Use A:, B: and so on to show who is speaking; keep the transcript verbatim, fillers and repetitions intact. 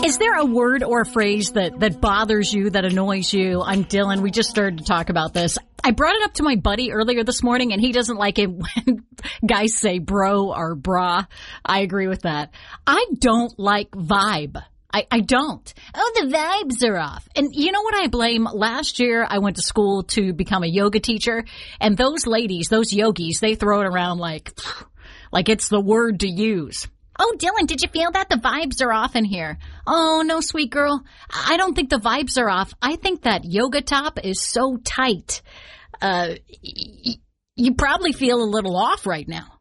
A: Is there a word or a phrase that, that bothers you, that annoys you? I'm Dylan. We just started to talk about this. I brought it up to my buddy earlier this morning, and he doesn't like it when guys say bro or brah. I agree with that. I don't like vibe. I, I don't. Oh, the vibes are off. And you know what I blame? Last year, I went to school to become a yoga teacher, and those ladies, those yogis, they throw it around like, like it's the word to use. Oh, Dylan, did you feel that? The vibes are off in here. Oh, no, sweet girl. I don't think the vibes are off. I think that yoga top is so tight. Uh, y- you probably feel a little off right now.